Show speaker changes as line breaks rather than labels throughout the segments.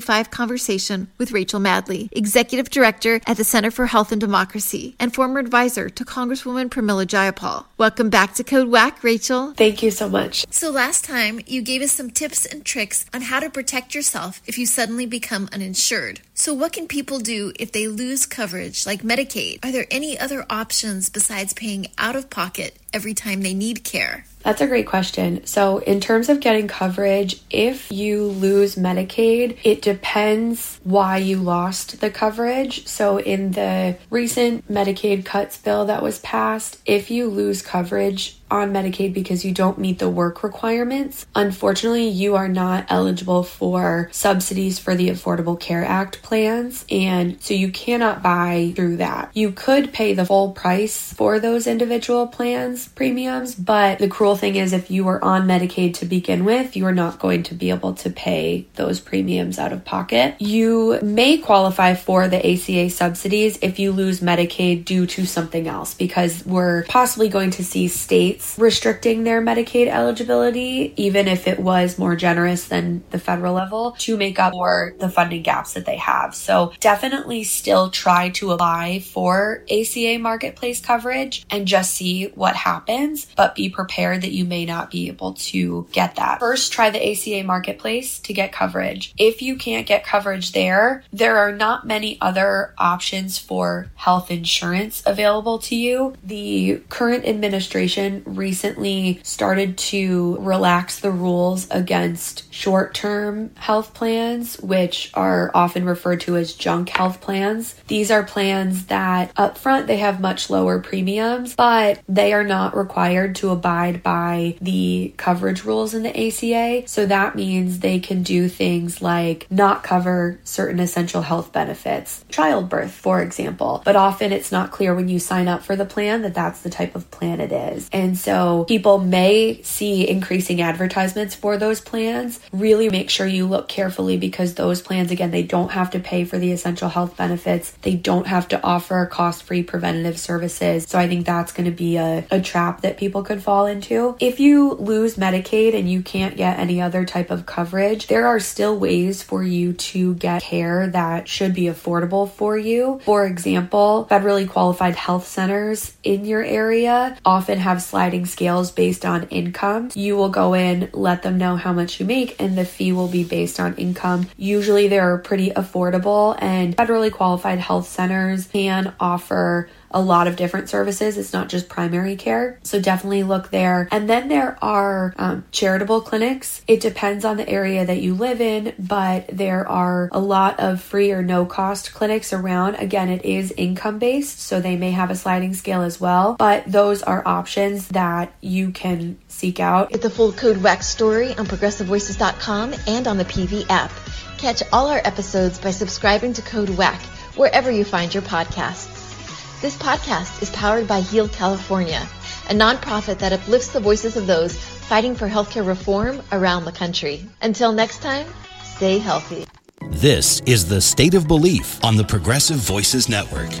conversation with Rachel Madley, Executive Director at the Center for Health and Democracy and former advisor to Congresswoman Pramila Jayapal. Welcome back to Code WAC, Rachel.
Thank you so much.
So last time, you gave us some tips and tricks on how to protect yourself if you suddenly become uninsured. So what can people do if they lose coverage like Medicaid? Are there any other options besides paying out of pocket every time they need care?
That's a great question. So in terms of getting coverage, if you lose Medicaid, it depends why you lost the coverage. So in the recent Medicaid cuts bill that was passed, if you lose coverage on Medicaid because you don't meet the work requirements, unfortunately, you are not eligible for subsidies for the Affordable Care Act plans. And so you cannot buy through that. You could pay the full price for those individual plans premiums, but the cruel thing is if you were on Medicaid to begin with, you are not going to be able to pay those premiums out of pocket. You may qualify for the ACA subsidies if you lose Medicaid due to something else, because we're possibly going to see states restricting their Medicaid eligibility, even if it was more generous than the federal level, to make up for the funding gaps that they have. So definitely still try to apply for ACA marketplace coverage and just see what happens, but be prepared that you may not be able to get that. First, try the ACA marketplace to get coverage. If you can't get coverage there, there are not many other options for health insurance available to you. The current administration recently started to relax the rules against short-term health plans, which are often referred to as junk health plans. These are plans that up front they have much lower premiums, but they are not required to abide by the coverage rules in the ACA. So that means they can do things like not cover certain essential health benefits, childbirth, for example. But often it's not clear when you sign up for the plan that that's the type of plan it is. And so people may see increasing advertisements for those plans. Really make sure you look carefully, because those plans, again, they don't have to pay for the essential health benefits. They don't have to offer cost-free preventative services. So I think that's going to be a trap that people could fall into. If you lose Medicaid and you can't get any other type of coverage, there are still ways for you to get care that should be affordable for you. For example, federally qualified health centers in your area often have sliding scales based on income. You will go in, let them know how much you make, and the fee will be based on income. Usually they're pretty affordable, and federally qualified health centers can offer a lot of different services. It's not just primary care. So definitely look there. And then there are charitable clinics. It depends on the area that you live in, but there are a lot of free or no cost clinics around. Again, it is income based, so they may have a sliding scale as well, but those are options that you can seek out.
Get the full Code WAC story on progressivevoices.com and on the PV app. Catch all our episodes by subscribing to Code WAC wherever you find your podcasts. This podcast is powered by Heal California, a nonprofit that uplifts the voices of those fighting for healthcare reform around the country. Until next time, stay healthy.
This is The State of Belief on the Progressive Voices Network.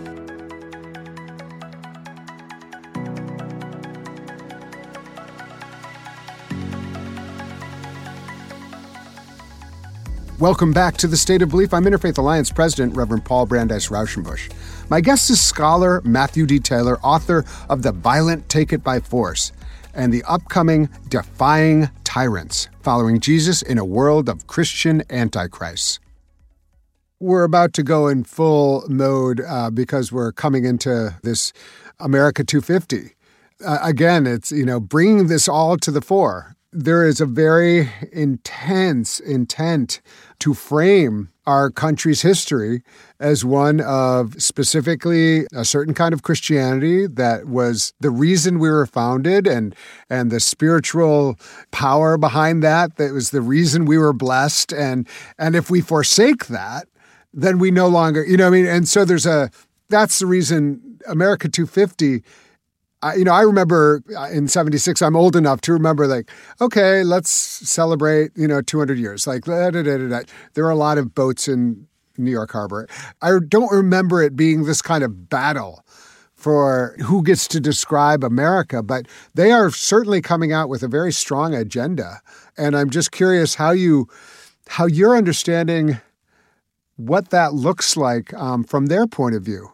Welcome back to The State of Belief. I'm Interfaith Alliance President, Reverend Paul Brandeis Rauschenbusch. My guest is scholar Matthew D. Taylor, author of The Violent Take It by Force and the upcoming Defying Tyrants, Following Jesus in a World of Christian Antichrists. We're about to go in full mode because we're coming into this America 250. Again, it's, bringing this all to the fore. There is a very intense intent to frame our country's history as one of specifically a certain kind of Christianity that was the reason we were founded, and the spiritual power behind that was the reason we were blessed. And if we forsake that, then we no longer, and so that's the reason America 250. I remember in 76, I'm old enough to remember okay, let's celebrate, 200 years. There are a lot of boats in New York Harbor. I don't remember it being this kind of battle for who gets to describe America, but they are certainly coming out with a very strong agenda. And I'm just curious how you how you're understanding what that looks like from their point of view.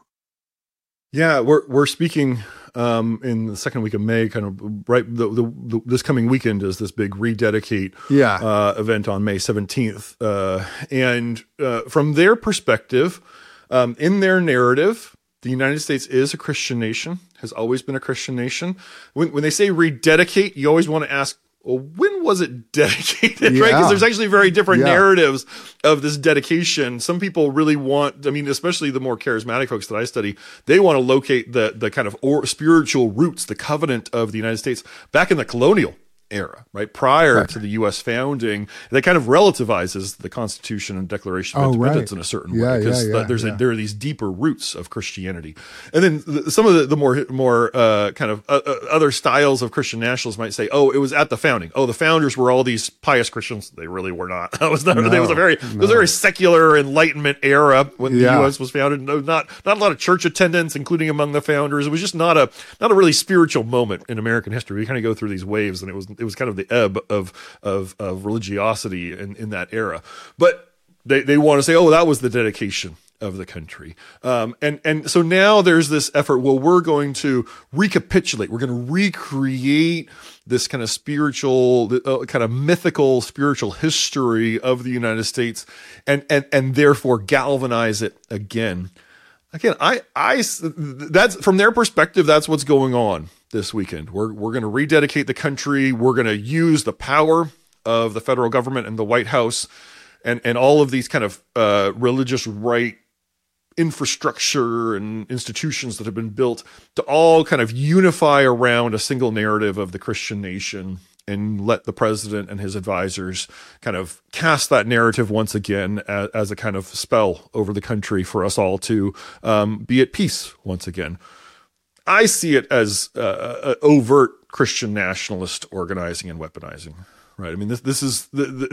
Yeah, we're speaking in the second week of May, kind of right. This coming weekend is this big Rededicate event on May 17th, and from their perspective, in their narrative, the United States is a Christian nation, has always been a Christian nation. When they say rededicate, you always want to ask, well, when was it dedicated, right? Because there's actually very different narratives of this dedication. Some people really want, especially the more charismatic folks that I study, they want to locate the kind of spiritual roots, the covenant of the United States back in the colonial era, right? Prior to the U.S. founding, that kind of relativizes the Constitution and Declaration of Independence in a certain way, because there are these deeper roots of Christianity. And then some of the more kind of other styles of Christian nationalists might say, oh, it was at the founding. Oh, the founders were all these pious Christians. They really were not. It was a very secular Enlightenment era when the U.S. was founded. No, not a lot of church attendance, including among the founders. It was just not a really spiritual moment in American history. We kind of go through these waves, and it was kind of the ebb of religiosity in that era. But they want to say, oh, that was the dedication of the country. And so now there's this effort, well, we're going to recapitulate, we're going to recreate this kind of spiritual, kind of mythical spiritual history of the United States and therefore galvanize it again. Again, that's from their perspective, that's what's going on this weekend. We're going to rededicate the country. We're going to use the power of the federal government and the White House and all of these kind of religious right infrastructure and institutions that have been built to all kind of unify around a single narrative of the Christian nation, and let the president and his advisors kind of cast that narrative once again as a kind of spell over the country for us all to be at peace once again. I see it as overt Christian nationalist organizing and weaponizing, right? I mean, this is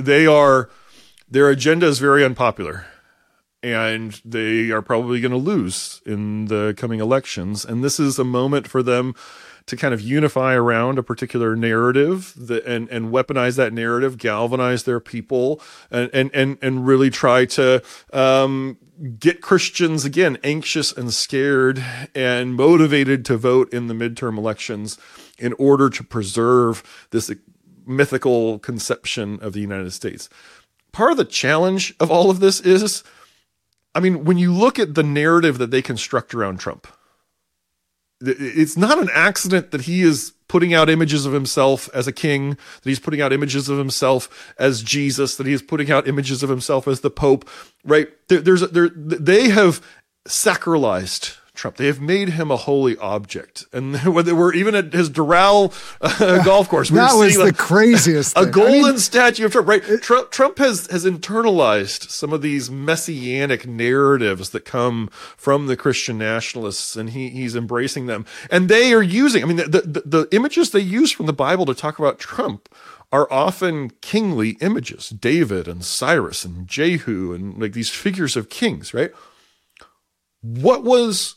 their agenda is very unpopular, and they are probably going to lose in the coming elections. And this is a moment for them to kind of unify around a particular narrative and weaponize that narrative, galvanize their people, and really try to get Christians, again, anxious and scared and motivated to vote in the midterm elections in order to preserve this mythical conception of the United States. Part of the challenge of all of this is, when you look at the narrative that they construct around Trump, it's not an accident that he is putting out images of himself as a king, that he's putting out images of himself as Jesus, that he is putting out images of himself as the Pope, right? They have sacralized Trump. They have made him a holy object. And we're even at his Doral golf course.
That was the craziest thing.
A golden statue of Trump, right? Trump has internalized some of these messianic narratives that come from the Christian nationalists, and he's embracing them. And they are using, the images they use from the Bible to talk about Trump are often kingly images. David and Cyrus and Jehu and like these figures of kings, right? What was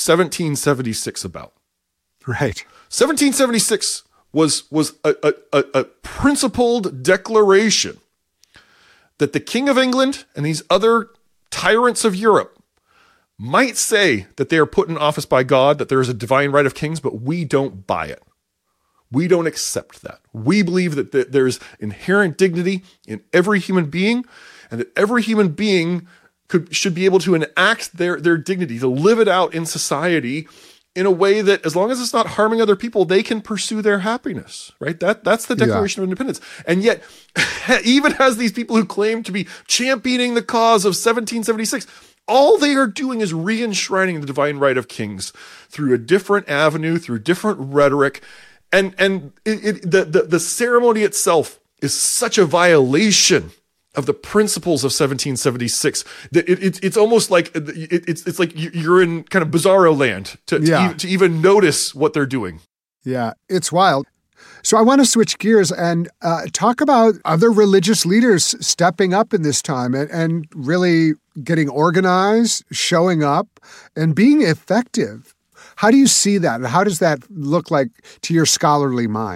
1776 about?
Right.
1776 was a principled declaration that the King of England and these other tyrants of Europe might say that they are put in office by God, that there is a divine right of kings, but we don't buy it. We don't accept that. We believe that there's inherent dignity in every human being, and that every human being should be able to enact their dignity, to live it out in society in a way that, as long as it's not harming other people, they can pursue their happiness, right? That's the Declaration of Independence. And yet, even as these people who claim to be championing the cause of 1776, all they are doing is re-enshrining the divine right of kings through a different avenue, through different rhetoric. And the ceremony itself is such a violation of the principles of 1776 that it's almost like it's like you're in kind of bizarro land to even notice what they're doing.
Yeah, it's wild. So I want to switch gears and talk about other religious leaders stepping up in this time and really getting organized, showing up, and being effective. How do you see that? And how does that look like to your scholarly mind?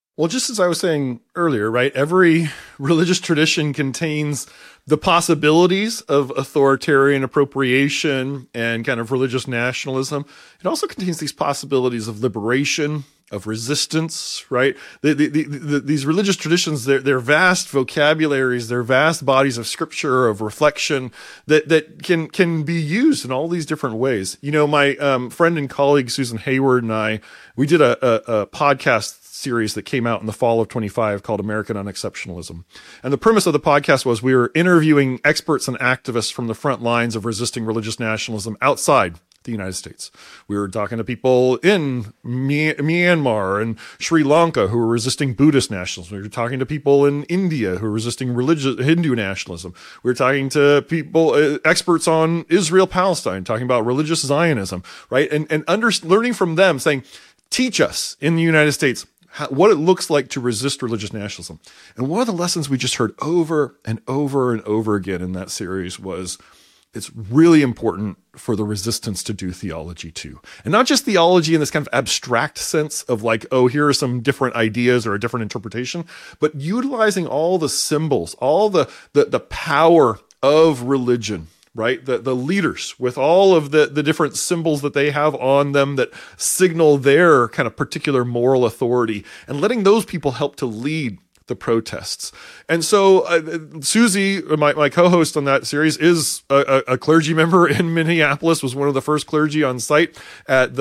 Well, just as I was saying earlier, right, every religious tradition contains the possibilities of authoritarian appropriation and kind of religious nationalism. It also contains these possibilities of liberation, of resistance, right? These religious traditions, they're vast vocabularies, they're vast bodies of scripture, of reflection that can be used in all these different ways. You know, my friend and colleague Susan Hayward and I, we did a podcast series that came out in the fall of 25 called American Unexceptionalism. And the premise of the podcast was we were interviewing experts and activists from the front lines of resisting religious nationalism outside the United States. We were talking to people in Myanmar and Sri Lanka who were resisting Buddhist nationalism. We were talking to people in India who were resisting Hindu nationalism. We were talking to people, experts on Israel-Palestine, talking about religious Zionism, right? And learning from them, saying, teach us in the United States what it looks like to resist religious nationalism. And one of the lessons we just heard over and over and over again in that series was it's really important for the resistance to do theology too. And not just theology in this kind of abstract sense of like, oh, here are some different ideas or a different interpretation, but utilizing all the symbols, all the power of religion, right? The leaders with all of the different symbols that they have on them that signal their kind of particular moral authority, and letting those people help to lead the protests. And so Susie, my co-host on that series, is a clergy member in Minneapolis, was one of the first clergy on site at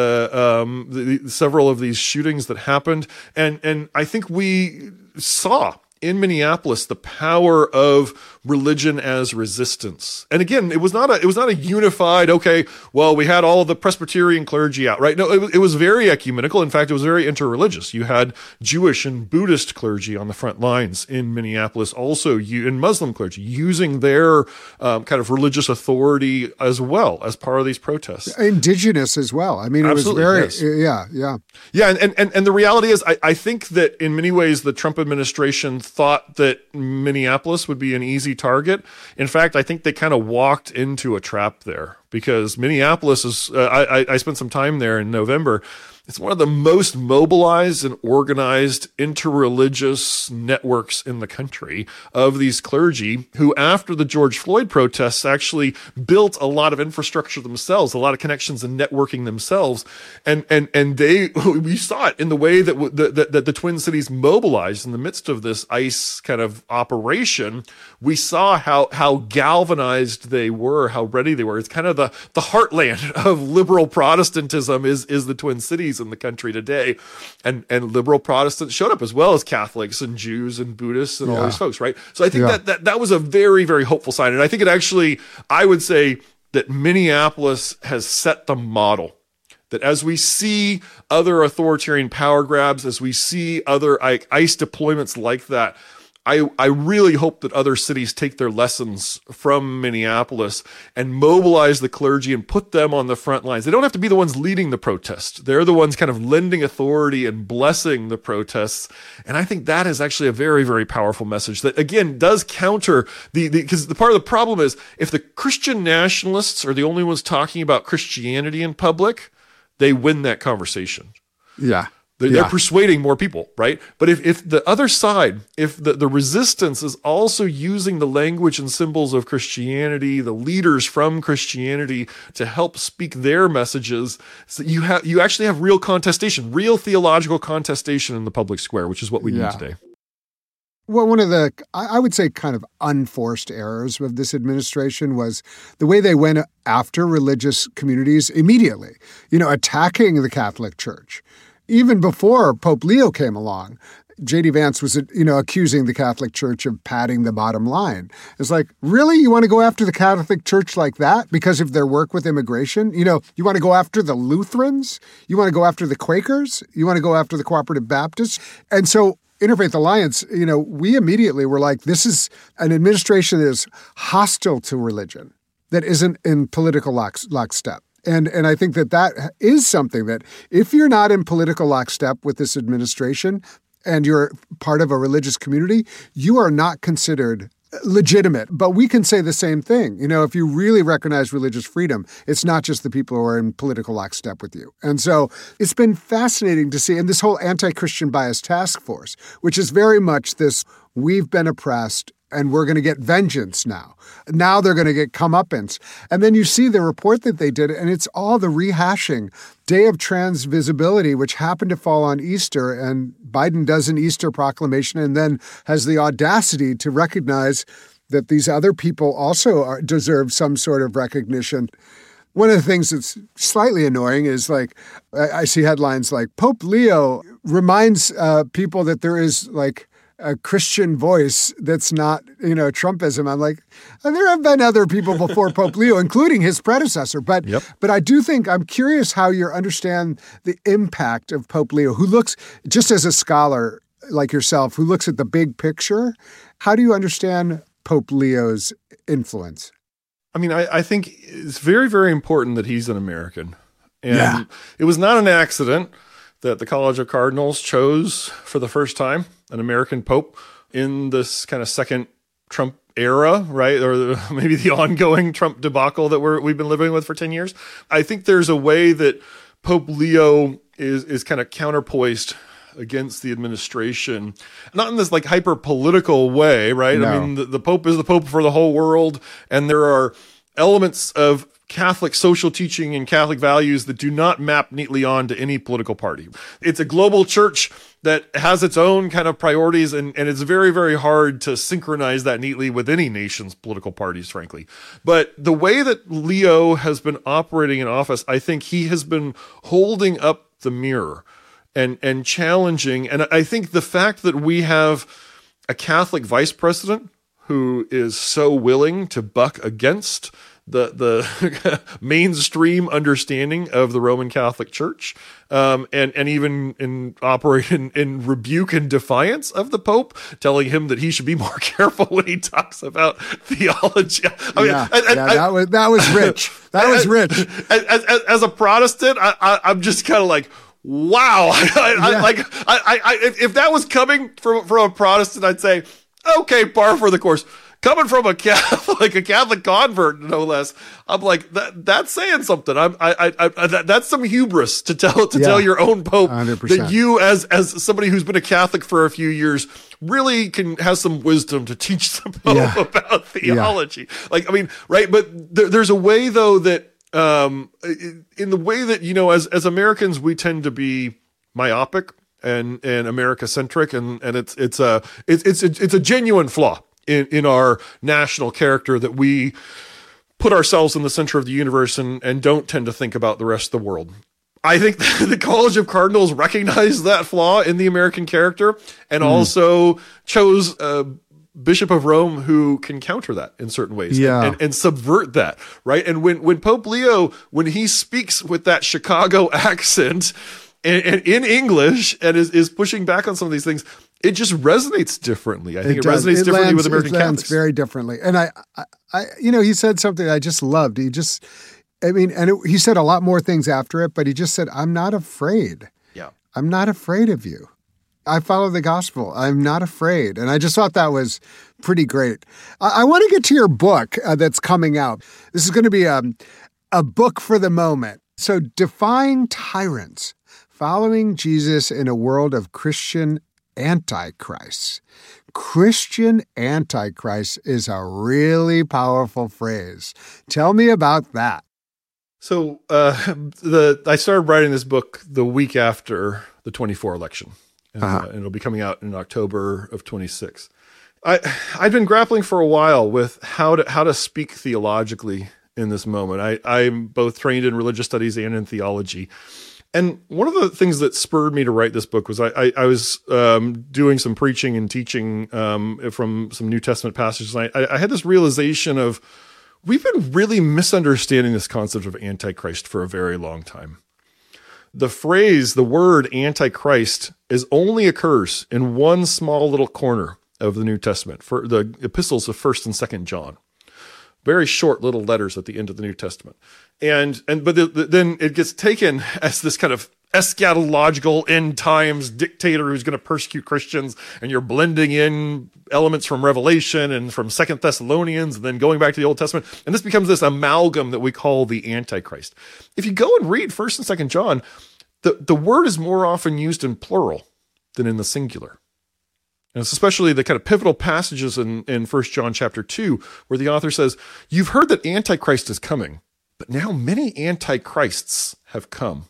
the several of these shootings that happened. And I think we saw in Minneapolis the power of religion as resistance. And again, it was not a unified, okay, well, we had all of the Presbyterian clergy out, right? No, it was very ecumenical. In fact, it was very interreligious. You had Jewish and Buddhist clergy on the front lines in Minneapolis, also and Muslim clergy using their kind of religious authority as well as part of these protests.
Indigenous as well. I mean, it
Absolutely,
was very,
yes.
Yeah.
And the reality is, I think that in many ways, the Trump administration thought that Minneapolis would be an easy target. In fact, I think they kind of walked into a trap there, because Minneapolis is, I spent some time there in November. It's one of the most mobilized and organized interreligious networks in the country of these clergy who, after the George Floyd protests, actually built a lot of infrastructure themselves, a lot of connections and networking themselves. And we saw it in the way that the Twin Cities mobilized in the midst of this ICE kind of operation. We saw how galvanized they were, how ready they were. It's kind of the heartland of liberal Protestantism is the Twin Cities in the country today, and liberal Protestants showed up as well as Catholics and Jews and Buddhists and all these folks, right? So I think that was a very, very hopeful sign. And I think I would say that Minneapolis has set the model, that as we see other authoritarian power grabs, as we see other ICE deployments like that, I really hope that other cities take their lessons from Minneapolis and mobilize the clergy and put them on the front lines. They don't have to be the ones leading the protest. They're the ones kind of lending authority and blessing the protests. And I think that is actually a very, very powerful message that, again, does counter because the part of the problem is if the Christian nationalists are the only ones talking about Christianity in public, they win that conversation.
Yeah.
They're persuading more people, right? But if the other side, if the resistance is also using the language and symbols of Christianity, the leaders from Christianity to help speak their messages, so you actually have real contestation, real theological contestation in the public square, which is what we need today.
Well, one of the, I would say, kind of unforced errors of this administration was the way they went after religious communities immediately, attacking the Catholic Church. Even before Pope Leo came along, J.D. Vance was, accusing the Catholic Church of padding the bottom line. It's like, really? You want to go after the Catholic Church like that because of their work with immigration? You want to go after the Lutherans? You want to go after the Quakers? You want to go after the Cooperative Baptists? And so Interfaith Alliance, we immediately were like, this is an administration that is hostile to religion, that isn't in political lockstep. And I think that is something that if you're not in political lockstep with this administration and you're part of a religious community, you are not considered legitimate. But we can say the same thing. If you really recognize religious freedom, it's not just the people who are in political lockstep with you. And so it's been fascinating to see. And this whole anti-Christian bias task force, which is very much this, we've been oppressed and we're going to get vengeance now. Now they're going to get comeuppance. And then you see the report that they did, and it's all the rehashing. Day of Trans Visibility, which happened to fall on Easter, and Biden does an Easter proclamation and then has the audacity to recognize that these other people also deserve some sort of recognition. One of the things that's slightly annoying is I see headlines like Pope Leo reminds people that there is a Christian voice that's not, Trumpism. I'm like, there have been other people before Pope Leo, including his predecessor. But I do think, I'm curious how you understand the impact of Pope Leo, who looks, just as a scholar like yourself, who looks at the big picture. How do you understand Pope Leo's influence?
I mean, I think it's very, very important that he's an American. And it was not an accident that the College of Cardinals chose for the first time an American pope in this kind of second Trump era, right? Or maybe the ongoing Trump debacle that we've been living with for 10 years. I think there's a way that Pope Leo is kind of counterpoised against the administration, not in this hyper political way, right? No. I mean, the Pope is the Pope for the whole world, and there are elements of Catholic social teaching and Catholic values that do not map neatly onto any political party. It's a global church that has its own kind of priorities, and it's very, very hard to synchronize that neatly with any nation's political parties, frankly. But the way that Leo has been operating in office, I think he has been holding up the mirror and challenging. And I think the fact that we have a Catholic vice president who is so willing to buck against the mainstream understanding of the Roman Catholic Church, and even operate in rebuke and defiance of the Pope, telling him that he should be more careful when he talks about theology.
That was rich. That was rich.
As a Protestant, I'm just kind of like, wow. If that was coming from a Protestant, I'd say, okay, par for the course. Coming from a Catholic convert, no less, I'm like, that's saying something. That's some hubris to tell your own Pope 100%. That you, as somebody who's been a Catholic for a few years, really has some wisdom to teach the Pope about theology. Right? But there's a way though that, in the way that, as Americans, we tend to be myopic and America-centric, and it's a genuine flaw in our national character that we put ourselves in the center of the universe and don't tend to think about the rest of the world. I think the College of Cardinals recognized that flaw in the American character and also chose a Bishop of Rome who can counter that in certain ways and subvert that, right? And when Pope Leo, when he speaks with that Chicago accent and in English and is pushing back on some of these things, it just resonates differently. I think it resonates differently with American Catholics.
Very differently. And I he said something I just loved. He said a lot more things after it, but he just said, I'm not afraid.
Yeah.
I'm not afraid of you. I follow the gospel. I'm not afraid. And I just thought that was pretty great. I want to get to your book that's coming out. This is going to be a book for the moment. So, Defying Tyrants, Following Jesus in a World of Christian Antichrist. Christian Antichrist is a really powerful phrase. Tell me about that.
So I started writing this book the week after the 24 election, and it'll be coming out in October of 26. I've been grappling for a while with how to speak theologically in this moment. I'm both trained in religious studies and in theology. And one of the things that spurred me to write this book was I was doing some preaching and teaching from some New Testament passages. And I had this realization of we've been really misunderstanding this concept of Antichrist for a very long time. The word Antichrist only occurs in one small little corner of the New Testament, for the epistles of 1st and 2nd John. Very short little letters at the end of the New Testament. But then it gets taken as this kind of eschatological end times dictator who's going to persecute Christians, and you're blending in elements from Revelation and from 2 Thessalonians and then going back to the Old Testament. And this becomes this amalgam that we call the Antichrist. If you go and read 1st and 2nd John, the word is more often used in plural than in the singular. And it's especially the kind of pivotal passages in 1 John chapter 2, where the author says, you've heard that Antichrist is coming, but now many Antichrists have come.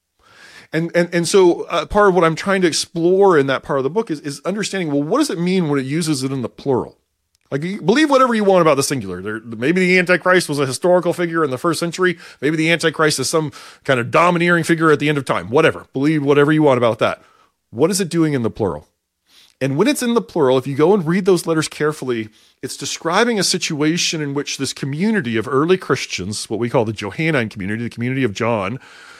And so part of what I'm trying to explore in that part of the book is understanding, well, what does it mean when it uses it in the plural? Like, you believe whatever you want about the singular. Maybe the Antichrist was a historical figure in the first century. Maybe the Antichrist is some kind of domineering figure at the end of time. Whatever. Believe whatever you want about that. What is it doing in the plural? And when it's in the plural, if you go and read those letters carefully, it's describing a situation in which this community of early Christians, what we call the Johannine community, the community of John,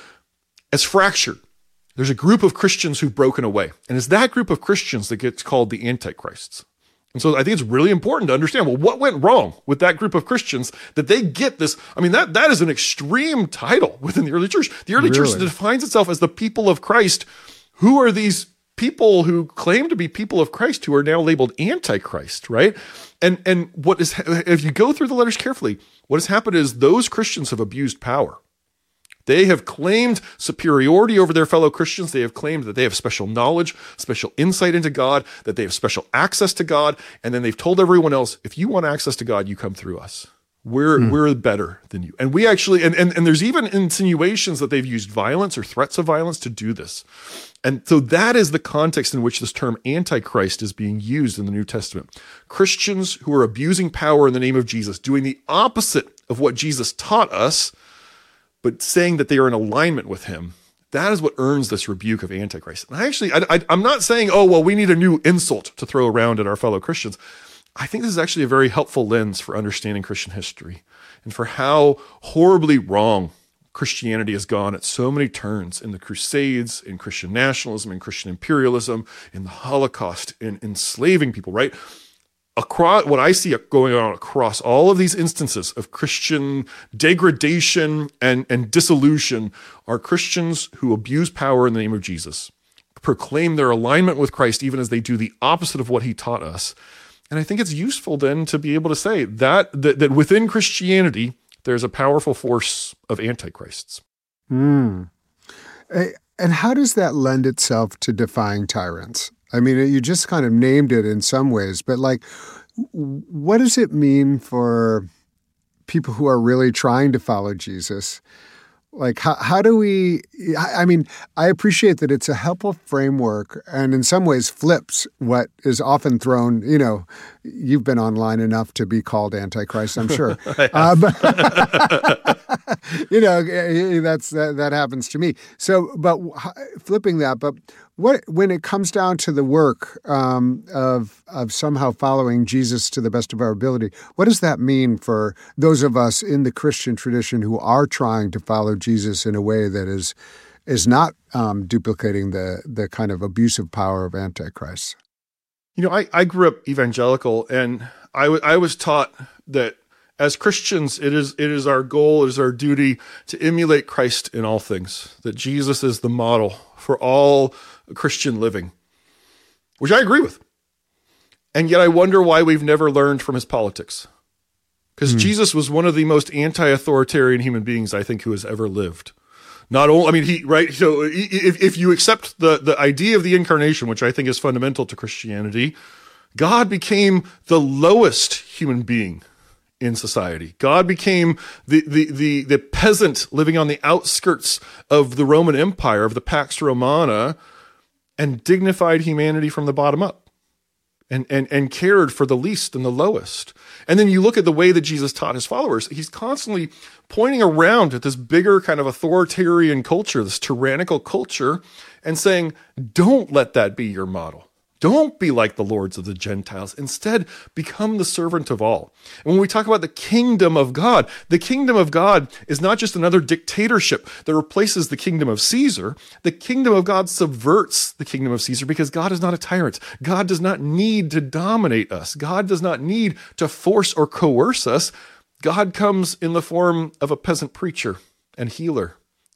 is fractured. There's a group of Christians who've broken away. And it's that group of Christians that gets called the Antichrists. And so I think it's really important to understand, well, what went wrong with that group of Christians that they get this? I mean, that is an extreme title within the early church. The early church defines itself as the people of Christ. Who are these people who claim to be people of Christ who are now labeled Antichrist, right? And what is, if you go through the letters carefully, what has happened is those Christians have abused power. They have claimed superiority over their fellow Christians. They have claimed that they have special knowledge, special insight into God, that they have special access to God. And then they've told everyone else, if you want access to God, you come through us. We're better than you. And we actually, and there's even insinuations that they've used violence or threats of violence to do this. And so that is the context in which this term Antichrist is being used in the New Testament. Christians who are abusing power in the name of Jesus, doing the opposite of what Jesus taught us, but saying that they are in alignment with him. That is what earns this rebuke of Antichrist. And I'm not saying, oh, well, we need a new insult to throw around at our fellow Christians. I think this is actually a very helpful lens for understanding Christian history and for how horribly wrong Christianity has gone at so many turns in the Crusades, in Christian nationalism, in Christian imperialism, in the Holocaust, in enslaving people, right? Across what I see going on across all of these instances of Christian degradation and dissolution are Christians who abuse power in the name of Jesus, proclaim their alignment with Christ even as they do the opposite of what he taught us. And I think it's useful then to be able to say that within Christianity, there's a powerful force of antichrists.
And how does that lend itself to defying tyrants? I mean, you just kind of named it in some ways, but like, what does it mean for people who are really trying to follow Jesus? Like, how do we, I mean, I appreciate that it's a helpful framework and in some ways flips what is often thrown, you know, you've been online enough to be called Antichrist, I'm sure. You know, that happens to me. So, but flipping that, but when it comes down to the work of somehow following Jesus to the best of our ability, what does that mean for those of us in the Christian tradition who are trying to follow Jesus in a way that is not duplicating the kind of abusive power of Antichrist?
You know, I grew up evangelical, and I was taught that as Christians, it is our goal, it is our duty to emulate Christ in all things, that Jesus is the model for all Christian living, which I agree with. And yet I wonder why we've never learned from his politics. Because Jesus was one of the most anti-authoritarian human beings, I think, who has ever lived. Not only, I mean, so if you accept the idea of the incarnation, which I think is fundamental to Christianity, God became the lowest human being in society. God became the peasant living on the outskirts of the Roman Empire, of the Pax Romana, and dignified humanity from the bottom up, and cared for the least and the lowest. And then you look at the way that Jesus taught his followers. He's constantly pointing around at this bigger kind of authoritarian culture, this tyrannical culture, and saying, don't let that be your model. Don't be like the lords of the Gentiles. Instead, become the servant of all. And when we talk about the kingdom of God is not just another dictatorship that replaces the kingdom of Caesar. The kingdom of God subverts the kingdom of Caesar because God is not a tyrant. God does not need to dominate us. God does not need to force or coerce us. God comes in the form of a peasant preacher and healer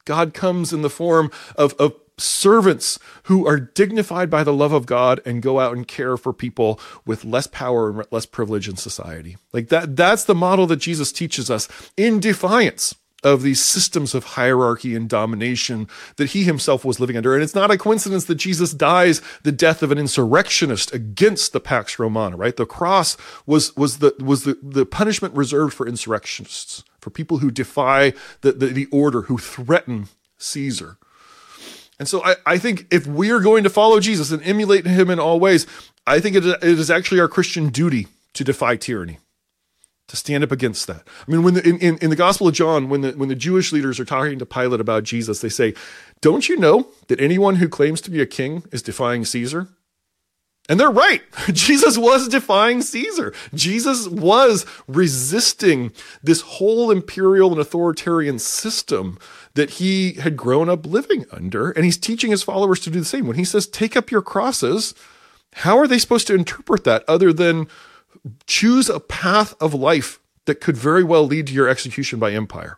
God comes in the form of servants who are dignified by the love of God and go out and care for people with less power and less privilege in society. Like that's the model that Jesus teaches us in defiance of these systems of hierarchy and domination that he himself was living under. And it's not a coincidence that Jesus dies the death of an insurrectionist against the Pax Romana, right? The cross was the punishment reserved for insurrectionists, for people who defy the order, who threaten Caesar. And so I think if we are going to follow Jesus and emulate him in all ways, I think it is actually our Christian duty to defy tyranny, to stand up against that. I mean, when in the Gospel of John, when the Jewish leaders are talking to Pilate about Jesus, they say, "Don't you know that anyone who claims to be a king is defying Caesar?" And they're right. Jesus was defying Caesar. Jesus was resisting this whole imperial and authoritarian system that he had grown up living under. And he's teaching his followers to do the same. When he says, take up your crosses, how are they supposed to interpret that other than choose a path of life that could very well lead to your execution by empire?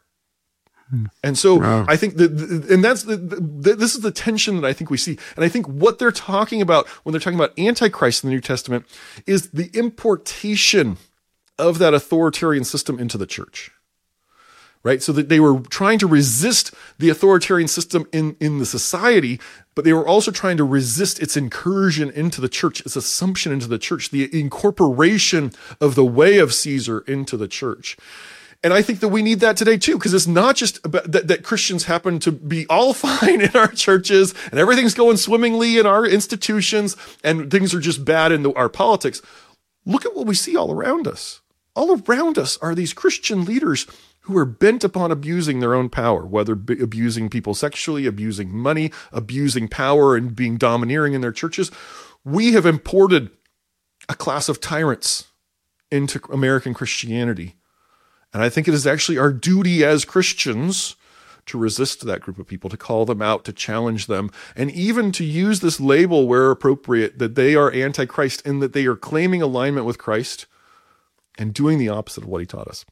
And so I think this is the tension that I think we see. And I think what they're talking about when they're talking about Antichrist in the New Testament is the importation of that authoritarian system into the church, right? So that they were trying to resist the authoritarian system in the society, but they were also trying to resist its incursion into the church, its assumption into the church, the incorporation of the way of Caesar into the church. And I think that we need that today too, because it's not just about that Christians happen to be all fine in our churches and everything's going swimmingly in our institutions and things are just bad in our politics. Look at what we see all around us. All around us are these Christian leaders who are bent upon abusing their own power, whether abusing people sexually, abusing money, abusing power, and being domineering in their churches. We have imported a class of tyrants into American Christianity. And I think it is actually our duty as Christians to resist that group of people, to call them out, to challenge them, and even to use this label where appropriate that they are antichrist and that they are claiming alignment with Christ and doing the opposite of what he taught us.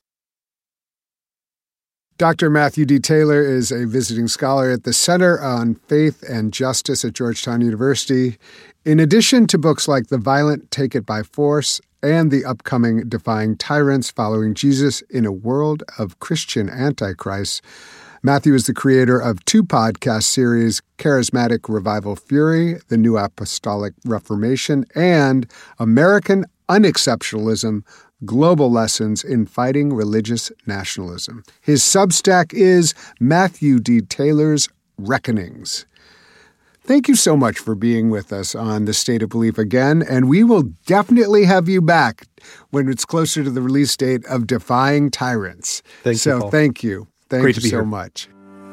Dr. Matthew D. Taylor is a visiting scholar at the Center on Faith and Justice at Georgetown University. In addition to books like The Violent Take It by Force and the upcoming Defying Tyrants Following Jesus in a World of Christian Antichrists, Matthew is the creator of two podcast series, Charismatic Revival Fury, The New Apostolic Reformation, and American Unexceptionalism, Global Lessons in Fighting Religious Nationalism. His Substack is Matthew D. Taylor's Reckonings. Thank you so much for being with us on The State of Belief again, and we will definitely have you back when it's closer to the release date of Defying Tyrants.
Thank you, Paul.
Thank you. Thank
Great
you
to be
so
here.
much.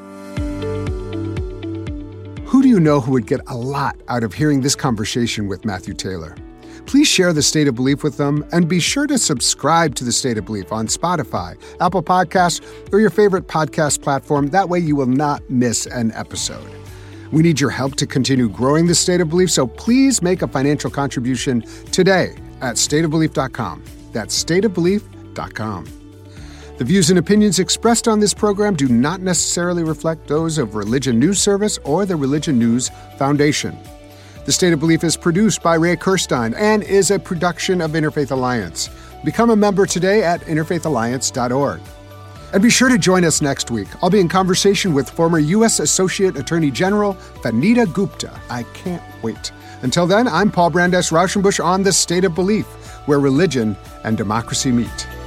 Who do you know who would get a lot out of hearing this conversation with Matthew Taylor? Please share The State of Belief with them, and be sure to subscribe to The State of Belief on Spotify, Apple Podcasts, or your favorite podcast platform. That way you will not miss an episode. We need your help to continue growing The State of Belief, so please make a financial contribution today at stateofbelief.com. That's stateofbelief.com. The views and opinions expressed on this program do not necessarily reflect those of Religion News Service or the Religion News Foundation. The State of Belief is produced by Ray Kirstein and is a production of Interfaith Alliance. Become a member today at interfaithalliance.org. And be sure to join us next week. I'll be in conversation with former U.S. Associate Attorney General Vanita Gupta. I can't wait. Until then, I'm Paul Brandes Rauschenbusch on The State of Belief, where religion and democracy meet.